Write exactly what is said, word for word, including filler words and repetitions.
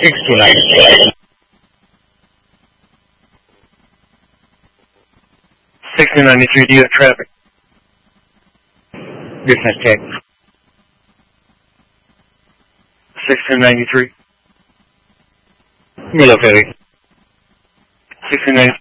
six two nine. six two ninety-three, do you have traffic? Business tech. six two ninety-three. Milo Ferry. six two ninety-three.